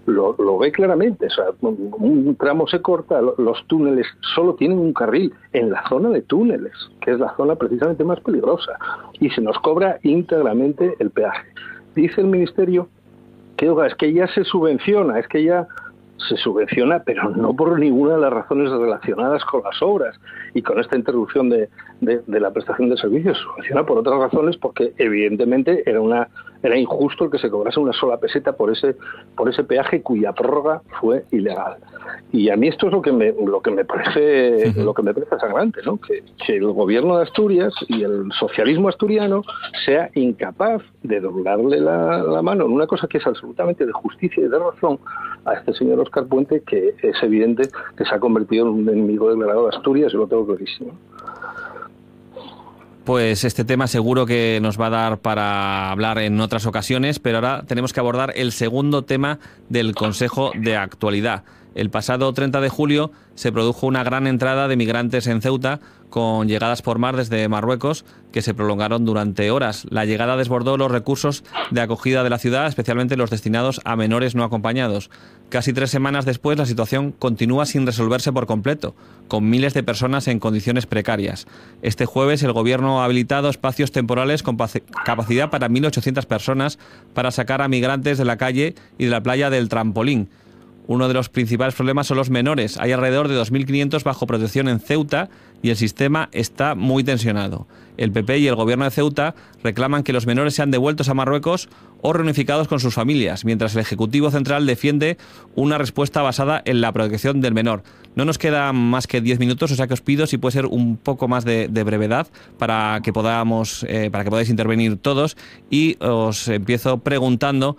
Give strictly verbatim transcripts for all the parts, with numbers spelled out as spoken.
lo, lo ve claramente. O sea, un, un tramo se corta, los túneles solo tienen un carril en la zona de túneles, que es la zona precisamente más peligrosa, y se nos cobra íntegramente el peaje. Dice el Ministerio que oiga, es que ya se subvenciona, es que ya se subvenciona, pero no por ninguna de las razones relacionadas con las obras y con esta interrupción de, de, de la prestación de servicios. Se subvenciona por otras razones, porque evidentemente era una era injusto el que se cobrase una sola peseta por ese por ese peaje cuya prórroga fue ilegal. Y a mí esto es lo que me lo que me parece lo que me parece sangrante, ¿no? Que, que el gobierno de Asturias y el socialismo asturiano sea incapaz de doblarle la, la mano en una cosa que es absolutamente de justicia y de razón a este señor Óscar Puente, que es evidente que se ha convertido en un enemigo declarado de Asturias, y lo tengo clarísimo. Pues este tema seguro que nos va a dar para hablar en otras ocasiones, pero ahora tenemos que abordar el segundo tema del Consejo de Actualidad. El pasado treinta de julio se produjo una gran entrada de migrantes en Ceuta, con llegadas por mar desde Marruecos que se prolongaron durante horas. La llegada desbordó los recursos de acogida de la ciudad, especialmente los destinados a menores no acompañados. Casi tres semanas después, la situación continúa sin resolverse por completo, con miles de personas en condiciones precarias. Este jueves, el Gobierno ha habilitado espacios temporales con capacidad para mil ochocientas personas para sacar a migrantes de la calle y de la playa del Trampolín. Uno de los principales problemas son los menores. Hay alrededor de dos mil quinientos bajo protección en Ceuta y el sistema está muy tensionado. El P P y el Gobierno de Ceuta reclaman que los menores sean devueltos a Marruecos o reunificados con sus familias, mientras el Ejecutivo Central defiende una respuesta basada en la protección del menor. No nos quedan más que diez minutos, o sea que os pido si puede ser un poco más de, de brevedad para que podamos, eh, para que podáis intervenir todos, y os empiezo preguntando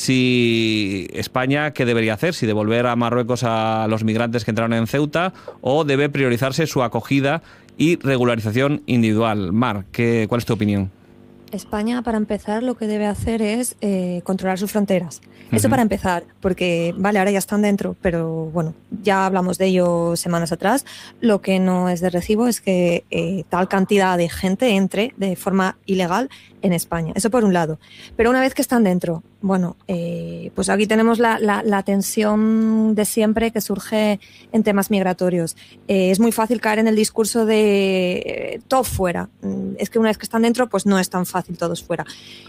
si España, ¿qué debería hacer? Si devolver a Marruecos a los migrantes que entraron en Ceuta, o debe priorizarse su acogida y regularización individual. Mar, ¿qué, ¿cuál es tu opinión? España, para empezar, lo que debe hacer es eh, controlar sus fronteras. Eso uh-huh. para empezar, porque, vale, ahora ya están dentro, pero bueno, ya hablamos de ello semanas atrás. Lo que no es de recibo es que eh, tal cantidad de gente entre de forma ilegal en España. Eso por un lado. Pero una vez que están dentro, bueno, eh, pues aquí tenemos la, la, la tensión de siempre que surge en temas migratorios. Eh, es muy fácil caer en el discurso de eh, todo fuera. Es que una vez que están dentro, pues no es tan fácil todos fuera.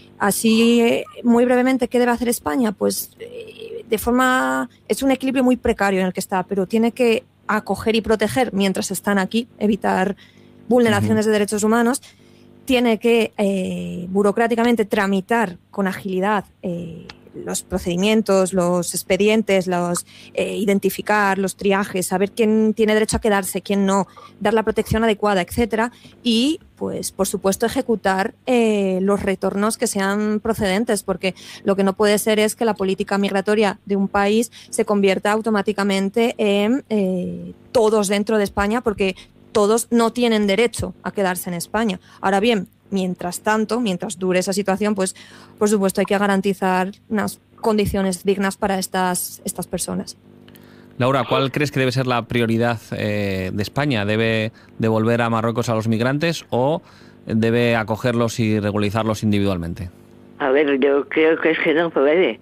Así, eh, muy brevemente, ¿qué debe hacer España? Pues eh, de forma... es un equilibrio muy precario en el que está, pero tiene que acoger y proteger mientras están aquí, evitar vulneraciones uh-huh. de derechos humanos. Tiene que eh, burocráticamente tramitar con agilidad eh, los procedimientos, los expedientes, los eh, identificar los triajes, saber quién tiene derecho a quedarse, quién no, dar la protección adecuada, etcétera, y pues por supuesto ejecutar eh, los retornos que sean procedentes, porque lo que no puede ser es que la política migratoria de un país se convierta automáticamente en eh, todos dentro de España, porque todos no tienen derecho a quedarse en España. Ahora bien, mientras tanto, mientras dure esa situación, pues por supuesto hay que garantizar unas condiciones dignas para estas, estas personas. Laura, ¿cuál crees que debe ser la prioridad eh, de España? ¿Debe devolver a Marruecos a los migrantes o debe acogerlos y regularizarlos individualmente? A ver, yo creo que es que no puede.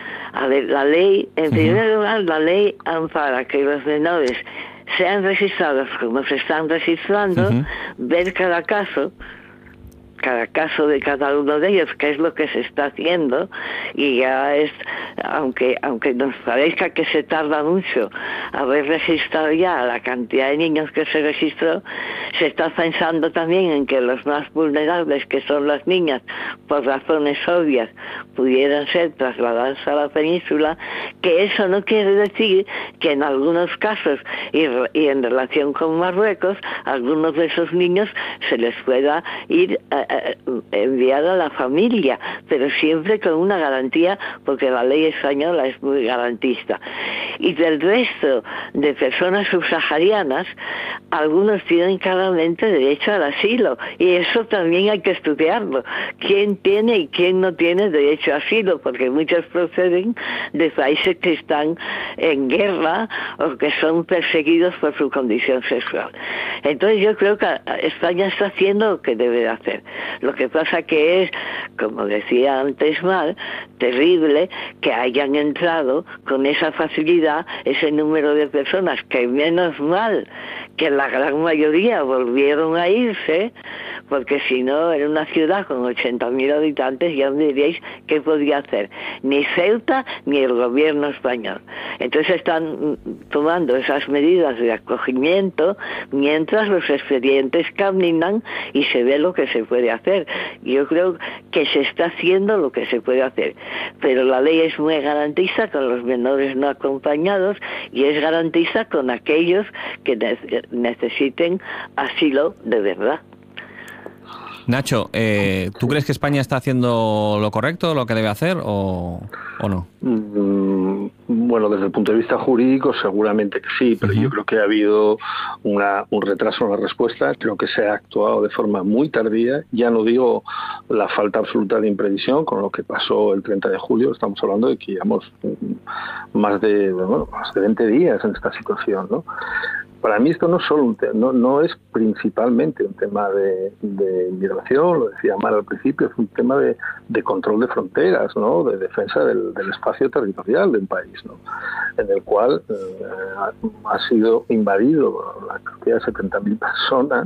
A ver, la ley, en uh-huh. primer lugar, la ley ampara que los menores sean registrados como se están registrando, uh-huh. ver cada caso, cada caso de cada uno de ellos, qué es lo que se está haciendo, y ya es, aunque aunque nos parezca que se tarda mucho haber registrado ya la cantidad de niños que se registró, se está pensando también en que los más vulnerables, que son las niñas, por razones obvias, pudieran ser trasladadas a la península, que eso no quiere decir que en algunos casos, y, y en relación con Marruecos, algunos de esos niños se les pueda ir a enviada a la familia, pero siempre con una garantía, porque la ley española es muy garantista. Y del resto de personas subsaharianas, algunos tienen claramente derecho al asilo, y eso también hay que estudiarlo. ¿Quién tiene y quién no tiene derecho a asilo? Porque muchos proceden de países que están en guerra o que son perseguidos por su condición sexual. Entonces yo creo que España está haciendo lo que debe hacer. Lo que pasa que es, como decía antes Mar, terrible que hayan entrado con esa facilidad ese número de personas, que menos mal que la gran mayoría volvieron a irse, porque si no, en una ciudad con ochenta mil habitantes ya me diréis qué podía hacer ni Ceuta ni el gobierno español. Entonces están tomando esas medidas de acogimiento mientras los expedientes caminan y se ve lo que se puede hacer. Yo creo que se está haciendo lo que se puede hacer, pero la ley es muy garantista con los menores no acompañados y es garantista con aquellos que ne- necesiten asilo de verdad. Nacho, eh, ¿tú crees que España está haciendo lo correcto, lo que debe hacer o, o no? Mm, bueno, desde el punto de vista jurídico seguramente que sí, pero uh-huh. yo creo que ha habido una, un retraso en la respuesta. Creo que se ha actuado de forma muy tardía. Ya no digo la falta absoluta de imprevisión con lo que pasó el treinta de julio. Estamos hablando de que llevamos más de, bueno, más de veinte días en esta situación, ¿no? Para mí esto no es solo un te- no, no es principalmente un tema de, de migración, lo decía Mar al principio, es un tema de, de control de fronteras, ¿no? De defensa del, del espacio territorial de un país, ¿no? En el cual eh, ha, ha sido invadido la cantidad de setenta mil personas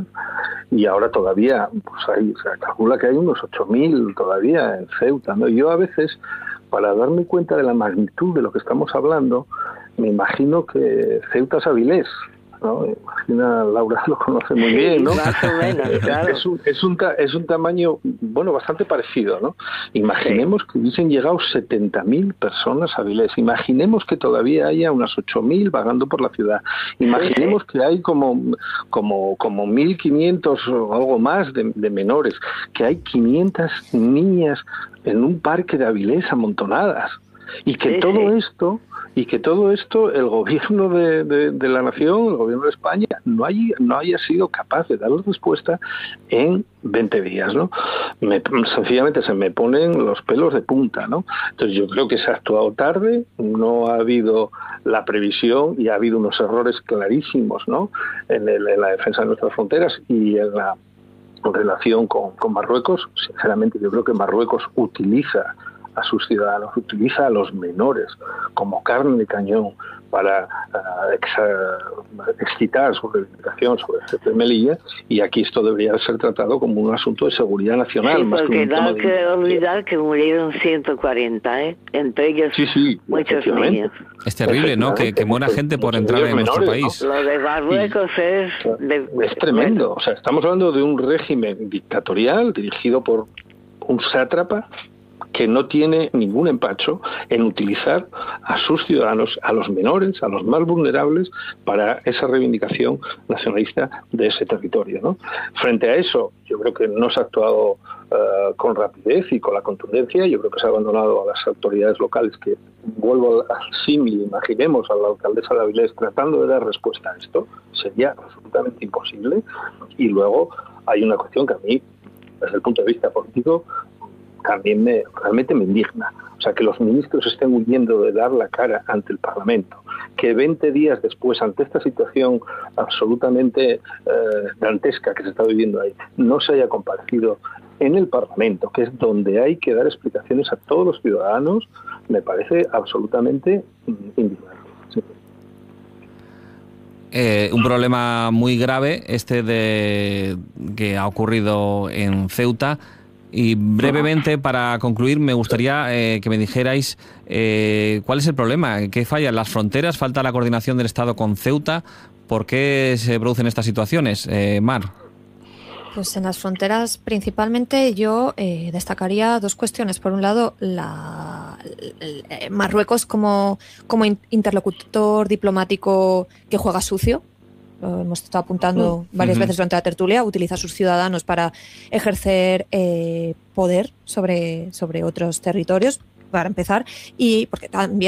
y ahora todavía pues hay, se calcula que hay unos ocho mil todavía en Ceuta, ¿no? Yo a veces, para darme cuenta de la magnitud de lo que estamos hablando, me imagino que Ceuta es Avilés, ¿no? Imagina, Laura lo conoce muy bien, ¿no? Más o menos, claro. Es un, es un, ta, es un tamaño, bueno, bastante parecido, ¿no? Imaginemos sí. que hubiesen llegado setenta mil personas a Avilés. Imaginemos que todavía haya unas ocho mil vagando por la ciudad. Imaginemos sí, sí. que hay como, como, como mil quinientos o algo más de, de menores, que hay quinientas niñas en un parque de Avilés amontonadas. Y que sí, todo sí. esto y que todo esto el gobierno de, de, de la nación, el gobierno de España, no haya, no haya sido capaz de dar respuesta en veinte días, ¿no? Me, sencillamente se me ponen los pelos de punta, ¿no? Entonces yo creo que se ha actuado tarde, no ha habido la previsión y ha habido unos errores clarísimos, ¿no? En, el, en la defensa de nuestras fronteras y en la en relación con, con Marruecos. Sinceramente yo creo que Marruecos utiliza a sus ciudadanos, utiliza a los menores como carne de cañón para uh, ex, uh, excitar su reivindicación sobre el jefe de Melilla, y aquí esto debería ser tratado como un asunto de seguridad nacional. Sí, más porque que no hay que olvidar que murieron ciento cuarenta, ¿eh? Entre ellos sí, sí, muchos niños. Es terrible, ¿no? Que, que muera gente por entrar en menores, nuestro país. ¿no? Lo de Marruecos y, es... De, es tremendo. O sea, estamos hablando de un régimen dictatorial dirigido por un sátrapa que no tiene ningún empacho en utilizar a sus ciudadanos, a los menores, a los más vulnerables, para esa reivindicación nacionalista de ese territorio, ¿no? Frente a eso, yo creo que no se ha actuado uh, con rapidez y con la contundencia. Yo creo que se ha abandonado a las autoridades locales, que vuelvo al símil, imaginemos a la alcaldesa de Avilés tratando de dar respuesta a esto, sería absolutamente imposible. Y luego hay una cuestión que a mí, desde el punto de vista político, también me, realmente me indigna. O sea, que los ministros estén huyendo de dar la cara ante el Parlamento, que veinte días después, ante esta situación absolutamente eh, dantesca que se está viviendo ahí, no se haya comparecido en el Parlamento, que es donde hay que dar explicaciones a todos los ciudadanos, me parece absolutamente indignante. Sí. Eh, un problema muy grave este de que ha ocurrido en Ceuta. Y brevemente, para concluir, me gustaría eh, que me dijerais eh, cuál es el problema, qué falla en las fronteras, falta la coordinación del Estado con Ceuta, ¿por qué se producen estas situaciones? Eh, Mar. Pues en las fronteras principalmente yo eh, destacaría dos cuestiones. Por un lado, la, el, el Marruecos como, como interlocutor diplomático que juega sucio. Lo hemos estado apuntando varias uh-huh. veces durante la tertulia, utiliza a sus ciudadanos para ejercer eh, poder sobre, sobre otros territorios, para empezar, y porque también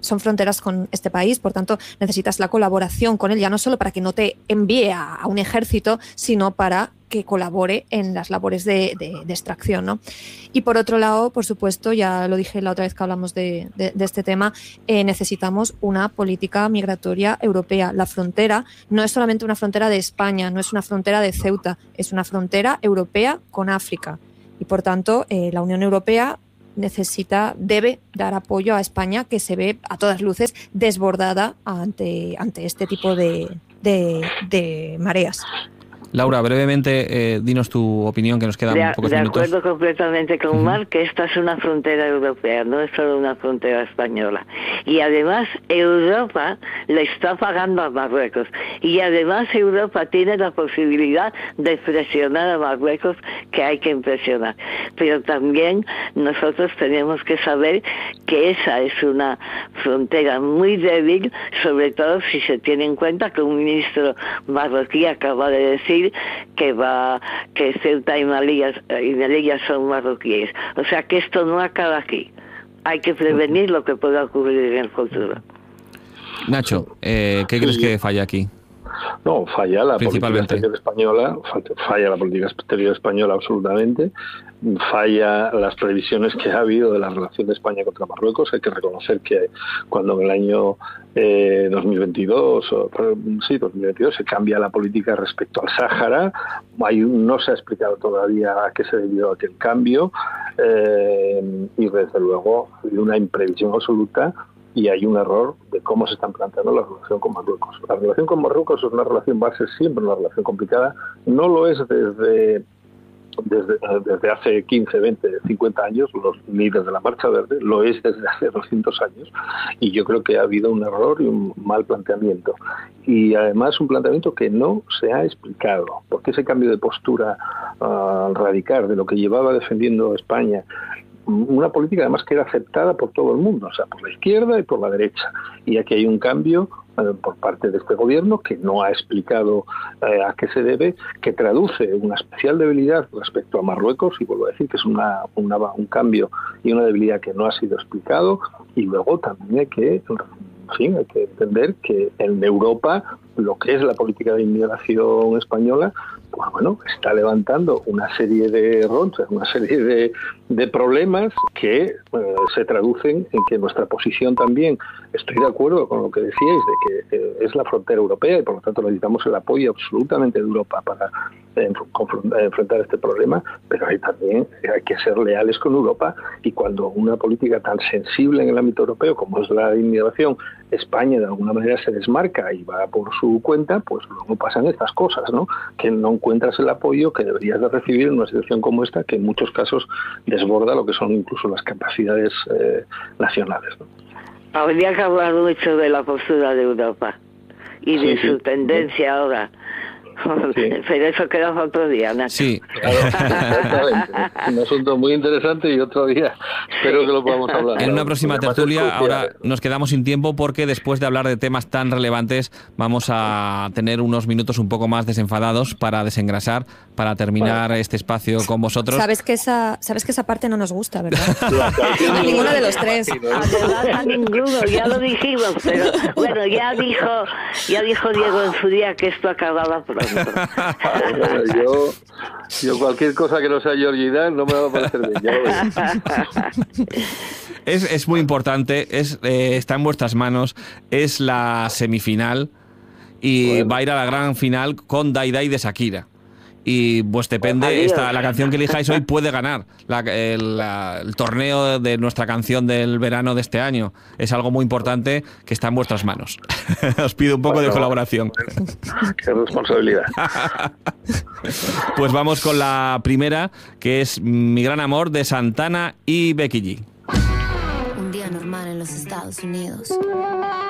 son fronteras con este país, por tanto necesitas la colaboración con él, ya no solo para que no te envíe a, a un ejército, sino para que colabore en las labores de, de, de extracción, ¿no? Y por otro lado, por supuesto, ya lo dije la otra vez que hablamos de, de, de este tema, eh, necesitamos una política migratoria europea. La frontera no es solamente una frontera de España, no es una frontera de Ceuta, es una frontera europea con África. Y por tanto, eh, la Unión Europea necesita, debe dar apoyo a España, que se ve a todas luces desbordada ante, ante este tipo de, de, de mareas. Laura, brevemente, eh, dinos tu opinión, que nos quedan de, pocos de minutos. De acuerdo completamente con uh-huh. Marc, que esta es una frontera europea, no es solo una frontera española. Y además Europa le está pagando a Marruecos. Y además Europa tiene la posibilidad de presionar a Marruecos, que hay que impresionar. Pero también nosotros tenemos que saber que esa es una frontera muy débil, sobre todo si se tiene en cuenta que un ministro marroquí acaba de decir que va que Ceuta y Melilla, y Melilla son marroquíes. O sea que esto no acaba aquí. Hay que prevenir lo que pueda ocurrir en el futuro. Nacho, eh, ¿qué crees que falla aquí? No, falla la política exterior española, falla la política exterior española absolutamente, falla las previsiones que ha habido de la relación de España contra Marruecos. Hay que reconocer que cuando en el año eh, dos mil veintidós, o, sí, dos mil veintidós se cambia la política respecto al Sáhara, hay, no se ha explicado todavía a qué se debió aquel cambio, eh, y desde luego hay una imprevisión absoluta. Y hay un error de cómo se están planteando la relación con Marruecos. La relación con Marruecos es una relación, va a ser siempre una relación complicada. No lo es desde, desde, desde hace quince, veinte, cincuenta años, los, ni desde la Marcha Verde, lo es desde hace doscientos años. Y yo creo que ha habido un error y un mal planteamiento. Y además un planteamiento que no se ha explicado. Porque ese cambio de postura uh, radical de lo que llevaba defendiendo España, una política además que era aceptada por todo el mundo, o sea, por la izquierda y por la derecha. Y aquí hay un cambio eh, por parte de este gobierno que no ha explicado eh, a qué se debe, que traduce una especial debilidad respecto a Marruecos, y vuelvo a decir que es una, una, un cambio y una debilidad que no ha sido explicado. Y luego también hay que, en fin, hay que entender que en Europa lo que es la política de inmigración española, pues bueno, está levantando una serie de ronchas, una serie de, de problemas que eh, se traducen en que nuestra posición también, estoy de acuerdo con lo que decíais, de que eh, es la frontera europea y por lo tanto necesitamos el apoyo absolutamente de Europa para eh, enfrentar este problema, pero hay también hay que ser leales con Europa, y cuando una política tan sensible en el ámbito europeo como es la inmigración, España de alguna manera se desmarca y va por su cuenta, pues luego pasan estas cosas, ¿no? Que no encuentras el apoyo que deberías de recibir en una situación como esta, que en muchos casos desborda lo que son incluso las capacidades eh, nacionales, ¿no? Habría que hablar mucho de la postura de Europa y de sí, su sí, tendencia sí. ahora. Sí. Pero eso queda para otro día, Nacho. Sí. Claro, un asunto muy interesante y otro día espero que lo podamos hablar. En una próxima tertulia. Ahora nos quedamos sin tiempo porque después de hablar de temas tan relevantes vamos a tener unos minutos un poco más desenfadados para desengrasar, para terminar bueno. este espacio con vosotros. Sabes que esa, sabes que esa parte no nos gusta, ¿verdad? A ninguno de los tres. A ninguno, ya lo dijimos, pero bueno, ya dijo, ya dijo Diego en su día que esto acababa pronto. Bueno, yo, yo cualquier cosa que no sea Georgie Dan no me va a parecer bien, ya lo veo. Es, es muy importante, es, eh, está en vuestras manos, es la semifinal y bueno. va a ir a la gran final con Dai Dai de Shakira. Y pues depende, esta, la canción que elijáis hoy puede ganar la, el, la, el torneo de nuestra canción del verano de este año. Es algo muy importante que está en vuestras manos. Os pido un poco bueno, de colaboración. Qué responsabilidad. Pues vamos con la primera, que es Mi gran amor, de Santana y Becky G. Un día normal en los Estados Unidos.